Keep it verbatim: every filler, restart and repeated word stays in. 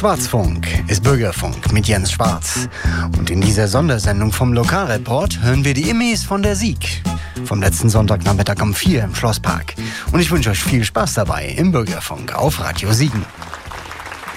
Schwarzfunk ist Bürgerfunk mit Jens Schwarz. Und in dieser Sondersendung vom Lokalreport hören wir die Immis von der Sieg. Vom letzten Sonntagnachmittag um vier im Schlosspark. Und ich wünsche euch viel Spaß dabei im Bürgerfunk auf Radio Siegen.